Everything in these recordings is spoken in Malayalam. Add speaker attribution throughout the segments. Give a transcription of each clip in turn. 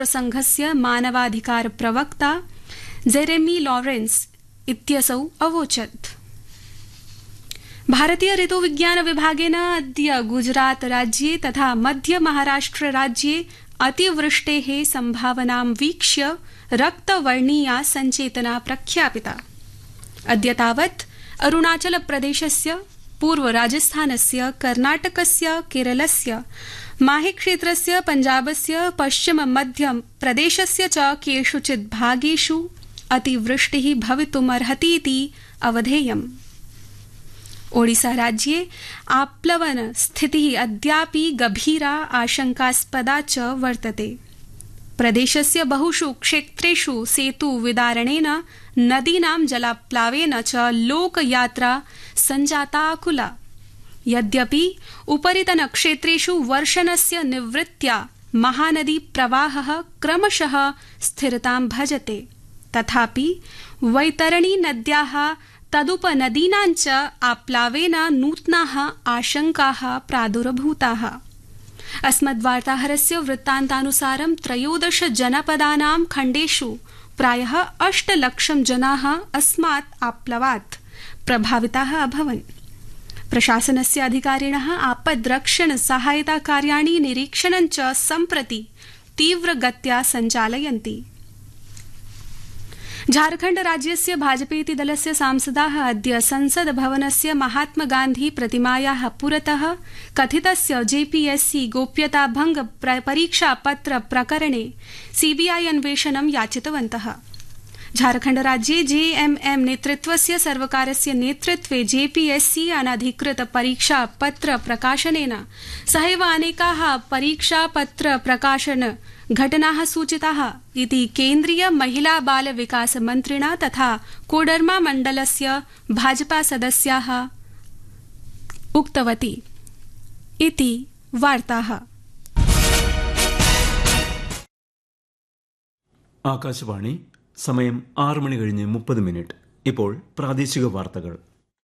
Speaker 1: संघस्य मानवाधिकार प्रवक्ता जेरेमी लॉरेंस इत्यसौ अवोचत्। भारतीय ऋतुविज्ञान विभागेन अद्य गुजरात राज्ये तथा मध्य महाराष्ट्र राज्ये अतिवृष्टेः संभावनां वीक्ष्य रक्तवर्णीया सञ्चेतना प्रख्यापिता। अद्य तावत् अरुणाचल प्रदेशस्य, पूर्व राजस्थानस्य, कर्नाटकस्य, केरलस्य, माहे क्षेत्रस्य, पञ्जाबस्य, पश्चिम मध्य प्रदेशस्य च केषुचित् भागेषु अतिवृष्टिः भवितुमर्हतीति अवधेयम्। ओडिसा राज्ये आप्लवन स्थितिः अद्यापि गभीरा आशंकास्पदा च वर्तते। प्रदेशस्य बहुषु क्षेत्रेषु सेतुविदारणेन, नदीनां जलाप्लावेन च लोकयात्रा सञ्जाताकुला। यद्यपि उपरितनक्षेत्रेषु वर्षणस्य निवृत्त्या महानदी प्रवाहः क्रमशः स्थिरतां भजते, तथापि वैतरणी नद्याः तदुपनदीनां च आप्लावेन नूतनाः आशंकाः प्रादुर्भूताः। अस्मद्वार्ताहरस्य वृत्तान्तानुसारं 13 जनपदानां खण्डेषु प्रायः 8 लक्षं जनाः अस्मात् आप्लवात् प्रभाविताः अभवन्। प्रशासनस्य अधिकारिणः आपद्रक्षण सहायता कार्याणि निरीक्षणं च सम्प्रति तीव्रगत्या सञ्चालयन्ति। झारखण्ड राज्यस्य भाजपेति दलस्य सांसदाः अद्य संसद भवनस्य महात्मा गान्धी प्रतिमायाः पुरतः कथितस्य जेपीएससी गोप्यताभंग परीक्षापत्र प्रकरणे सीबीआई अन्वेषणं याचितवन्तः। झारखण्ड राज्ये जेएमएम नेतृत्वस्य सर्वकारस्य नेतृत्वे जेपीएससी अनधिकृत परीक्षापत्र प्रकाशनेन सहैव अनेकाः परीक्षापत्र प्रकाशन घटनाः सूचिताः इति केन्द्रीय महिला बाल विकास मन्त्रिणा तथा कोडरमा मण्डलस्य भाजपा सदस्याः उक्तवती इति वार्ताः।
Speaker 2: ആകാശവാണി സമയം 6:30 ഇപ്പോൾ പ്രാദേശിക വാർത്തകൾ.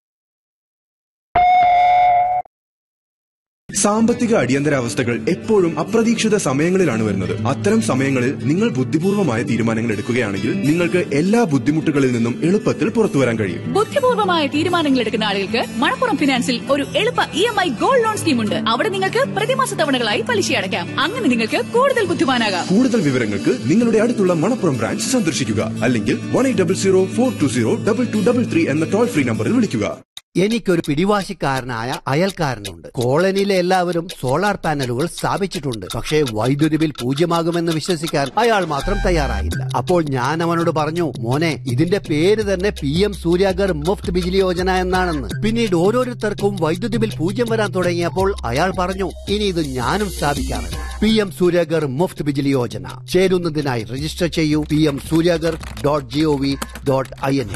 Speaker 3: സാമ്പത്തിക അടിയന്തരാവസ്ഥകൾ എപ്പോഴും അപ്രതീക്ഷിത സമയങ്ങളിലാണ് വരുന്നത്. അത്തരം സമയങ്ങളിൽ നിങ്ങൾ ബുദ്ധിപൂർവമായ തീരുമാനങ്ങൾ എടുക്കുകയാണെങ്കിൽ നിങ്ങൾക്ക് എല്ലാ ബുദ്ധിമുട്ടുകളിൽ നിന്നും എളുപ്പത്തിൽ പുറത്തുവരാൻ കഴിയും.
Speaker 4: ബുദ്ധിപൂർവമായ തീരുമാനങ്ങൾ എടുക്കുന്ന ആളുകൾക്ക് മണപ്പുറം ഫിനാൻസിൽ ഒരു എളുപ്പ EMI ഗോൾഡ് ലോൺ സ്കീം ഉണ്ട്. അവിടെ നിങ്ങൾക്ക് പ്രതിമാസ തവണകളായി പലിശ അടയ്ക്കാം. അങ്ങനെ നിങ്ങൾക്ക് കൂടുതൽ ബുദ്ധിമാനാകാം.
Speaker 3: കൂടുതൽ വിവരങ്ങൾക്ക് നിങ്ങളുടെ അടുത്തുള്ള മണപ്പുറം ബ്രാഞ്ച് സന്ദർശിക്കുക, അല്ലെങ്കിൽ 1800-420-2233 എന്ന ടോൾ ഫ്രീ നമ്പറിൽ വിളിക്കുക.
Speaker 5: എനിക്കൊരു പിടിവാശിക്കാരനായ അയൽക്കാരനുണ്ട്. കോളനിയിലെ എല്ലാവരും സോളാർ പാനലുകൾ സ്ഥാപിച്ചിട്ടുണ്ട്. പക്ഷേ വൈദ്യുതി ബിൽ 0 വിശ്വസിക്കാൻ അയാൾ മാത്രം തയ്യാറായില്ല. അപ്പോൾ ഞാൻ അവനോട് പറഞ്ഞു, മോനെ, ഇതിന്റെ പേര് തന്നെ PM സൂര്യാഗർ മുഫ്ത് ബിജ്ലി യോജന എന്നാണെന്ന്. പിന്നീട് ഓരോരുത്തർക്കും വൈദ്യുതി ബിൽ 0 വരാൻ തുടങ്ങിയപ്പോൾ അയാൾ പറഞ്ഞു, ഇനി ഇത് ഞാനും സ്ഥാപിക്കാറുണ്ട്. PM സൂര്യാഗർ മുഫ്ത് ബിജ്ലി യോജന ചേരുന്നതിനായി രജിസ്റ്റർ ചെയ്യൂ pmsuryagar.gov.in.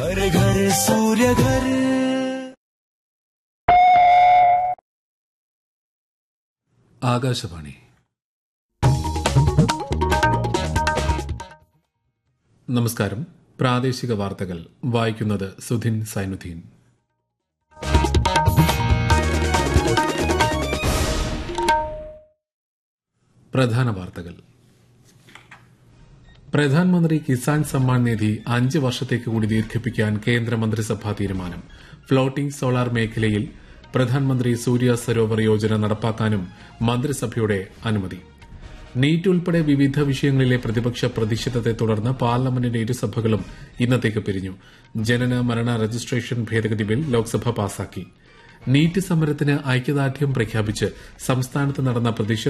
Speaker 6: ആകാശവാണി. നമസ്കാരം. പ്രാദേശിക വാർത്തകൾ വായിക്കുന്നത് സുധിൻ സൈനുദ്ദീൻ. പ്രധാന വാർത്തകൾ. പ്രധാനമന്ത്രി കിസാൻ സമ്മാൻ നിധി 5 വർഷത്തേക്ക് കൂടി ദീർഘിപ്പിക്കാൻ കേന്ദ്ര മന്ത്രിസഭാ തീരുമാനം. ഫ്ലോട്ടിംഗ് സോളാർ മേഖലയിൽ പ്രധാനമന്ത്രി സൂര്യ സരോവർ യോജന നടപ്പാക്കാനും മന്ത്രിസഭയുടെ അനുമതി. നീറ്റ് ഉൾപ്പെടെ വിവിധ വിഷയങ്ങളിലെ പ്രതിപക്ഷ പ്രതിഷേധത്തെ തുടർന്ന് പാർലമെന്റിന്റെ ഇരുസഭകളും ഇന്നത്തേക്ക് പിരിഞ്ഞു. ജനന മരണ രജിസ്ട്രേഷൻ ഭേദഗതി ബിൽ ലോക്സഭ പാസാക്കി. നീറ്റ് സമരത്തിന് ഐക്യദാർഢ്യം പ്രഖ്യാപിച്ച് സംസ്ഥാനത്ത് നടന്ന പ്രതിഷേധ